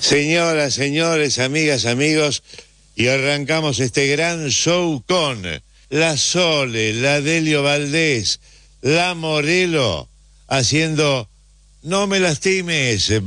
Señoras, señores, amigas, amigos, y arrancamos este gran show con la Sole, la Delio Valdés, la Morelo, haciendo No me lastimes.